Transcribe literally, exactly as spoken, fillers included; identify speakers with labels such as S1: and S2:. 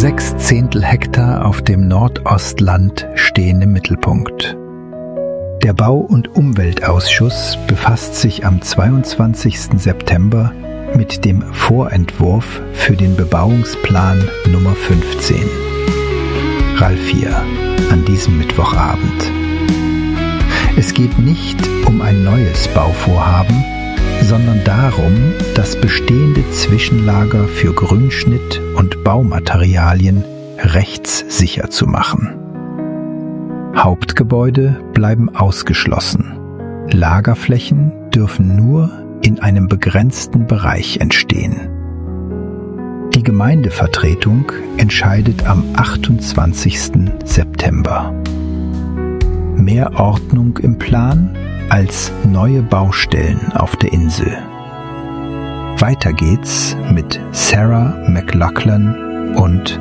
S1: Sechs Zehntel Hektar auf dem Nordostland stehen im Mittelpunkt. Der Bau- und Umweltausschuss befasst sich am zweiundzwanzigsten September mit dem Vorentwurf für den Bebauungsplan Nummer fünfzehn. Ralf hier, an diesem Mittwochabend. Es geht nicht um ein neues Bauvorhaben, sondern darum, das bestehende Zwischenlager für Grünschnitt und Baumaterialien rechtssicher zu machen. Hauptgebäude bleiben ausgeschlossen. Lagerflächen dürfen nur in einem begrenzten Bereich entstehen. Die Gemeindevertretung entscheidet am achtundzwanzigsten September. Mehr Ordnung im Plan als neue Baustellen auf der Insel. Weiter geht's mit Sarah McLachlan und